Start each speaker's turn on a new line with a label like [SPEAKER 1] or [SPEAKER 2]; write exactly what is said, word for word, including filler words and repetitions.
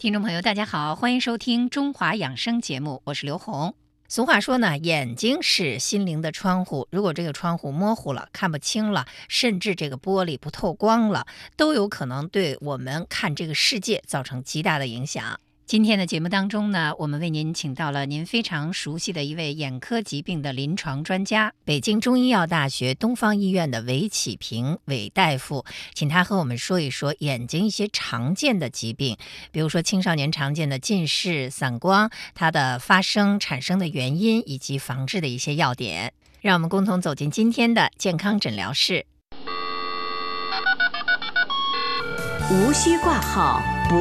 [SPEAKER 1] 听众朋友大家好，欢迎收听中华养生节目，我是刘红。俗话说呢，眼睛是心灵的窗户，如果这个窗户模糊了，看不清了，甚至这个玻璃不透光了，都有可能对我们看这个世界造成极大的影响。今天的节目当中呢，我们为您请到了您非常熟悉的一位眼科疾病的临床专家，北京中医药大学东方医院的韦启平韦大夫，请他和我们说一说眼睛一些常见的疾病，比如说青少年常见的近视、散光，它的发生产生的原因以及防治的一些要点。让我们共同走进今天的健康诊疗室。
[SPEAKER 2] 无需挂号，不